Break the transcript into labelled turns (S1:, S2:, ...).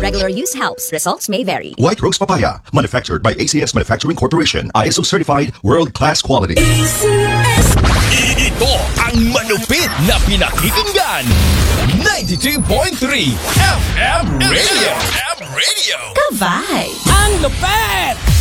S1: regular use helps. Results may vary.
S2: White Rose Papaya, manufactured by ACS Manufacturing Corporation. ISO certified, world-class quality.
S3: Ito ang manupit na pinakikinggan. 92.3 FM Radio.
S1: Ka-vibe!
S3: Ang lupet!